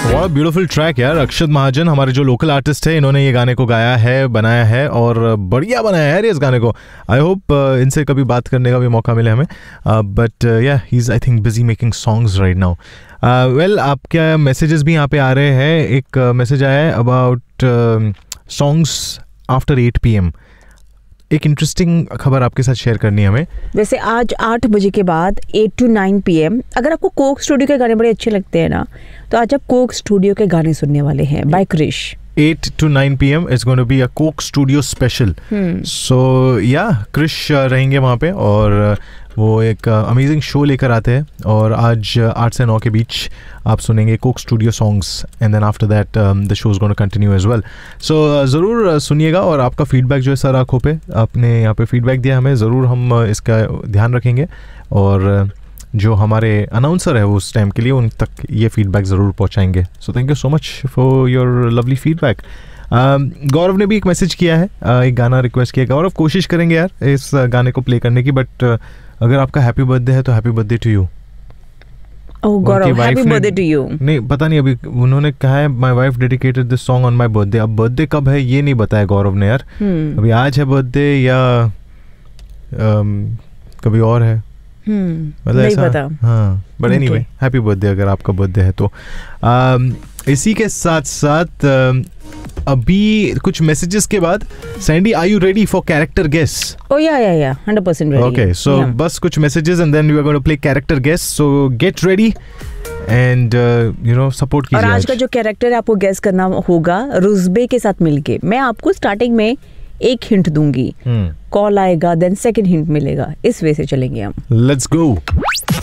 बहुत beautiful track यार। अक्षत महाजन हमारे जो लोकल आर्टिस्ट है, इन्होंने ये गाने को गाया है, बनाया है और बढ़िया बनाया है यार इस गाने को। आई होप इनसे कभी बात करने का भी मौका मिले हमें, बट या he is I think busy making songs right now. Well, आपके मैसेजेस भी यहाँ पे आ रहे हैं। एक मैसेज आया है अबाउट सॉन्ग्स आफ्टर 8 PM। एक इंटरेस्टिंग खबर आपके साथ शेयर करनी है हमें। वैसे आज 8 बजे के बाद 8 to 9 PM, अगर आपको कोक स्टूडियो के गाने बड़े अच्छे लगते हैं ना, तो आज आप कोक स्टूडियो के गाने सुनने वाले हैं bye Krrish. 8 to 9 PM is going to be a Coke Studio special. So yeah, Krrish रहेंगे वहाँ पे और वो एक अमेजिंग शो लेकर आते हैं। और आज 8 से 9 के बीच आप सुनेंगे Coke studio songs and then after that the show is gonna continue as well. सो ज़रूर सुनिएगा और आपका फीडबैक जो है सर आँखों पे आपने यहाँ पे फीडबैक दिया हमें, ज़रूर हम इसका ध्यान रखेंगे और जो हमारे अनाउंसर है उस टाइम के लिए उन तक ये फीडबैक ज़रूर पहुँचाएंगे। So thank you so much for your lovely feedback. गौरव ने भी एक मैसेज किया है, एक गाना रिक्वेस्ट किया। गौरव, कोशिश करेंगे यार इस गाने को प्ले करने की, बट अगर आपका हैप्पी बर्थडे है तो happy birthday to you. Oh Gaurav, happy birthday to you. नहीं, पता नहीं, अभी उन्होंने कहा है my wife dedicated this song on my birthday. अब बर्थडे कब है ये नहीं बताया गौरव ने यार। अभी आज है बर्थडे या कभी और है, मतलब नहीं ऐसा पता। हाँ, बट एनीवे हैप्पी बर्थडे अगर आपका बर्थडे है तो। इसी के साथ साथ अभी कुछ मैसेजेस के बाद, Sandy are you ready for character guess? ओह या 100% रेडी। ओके, सो बस कुछ messages and then we are going to play character guess. So get ready and you know support कीजिए। और आज का जो कैरेक्टर है आपको गेस करना होगा रुस्बे के साथ मिलके। मैं आपको स्टार्टिंग में एक हिंट दूंगी, कॉल आएगा, देन सेकंड हिंट मिलेगा, इस वे से चलेंगे हम। Let's go.